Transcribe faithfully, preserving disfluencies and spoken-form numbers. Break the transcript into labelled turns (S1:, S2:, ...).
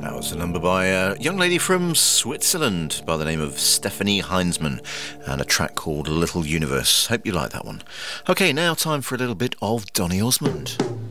S1: was a number by a young lady from Switzerland by the name of Stephanie Heinzmann and a track called Little Universe. Hope you like that one. Okay, now time for a little bit of Donny Osmond.